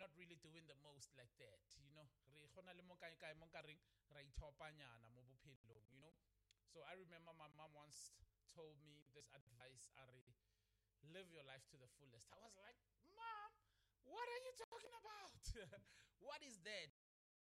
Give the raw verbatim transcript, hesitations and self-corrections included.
not really doing the most like that, you know. Re gona le mo kae kae mo nkareng ra ithopanyana mo bophelong, you know. So I remember my mom once told me this advice, Ari, live your life to the fullest. I was like, Mom, what are you talking about? What is that?